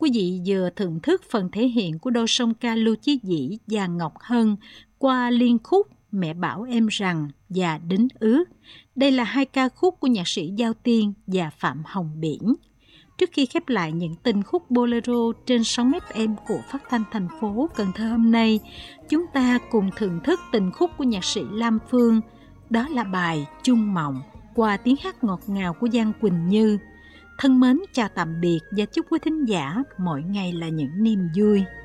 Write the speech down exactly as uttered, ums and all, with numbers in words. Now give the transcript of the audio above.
Quý vị vừa thưởng thức phần thể hiện của đôi song ca Lưu Chí Dĩ và Ngọc Hân qua liên khúc Mẹ Bảo Em Rằng và Đính Ước. Đây là hai ca khúc của nhạc sĩ Giao Tiên và Phạm Hồng Biển. Trước khi khép lại những tình khúc bolero trên sóng ép em của Phát thanh thành phố Cần Thơ hôm nay, chúng ta cùng thưởng thức tình khúc của nhạc sĩ Lam Phương. Đó là bài Chung Mộng qua tiếng hát ngọt ngào của Giang Quỳnh Như. Thân mến chào tạm biệt và chúc quý thính giả mỗi ngày là những niềm vui.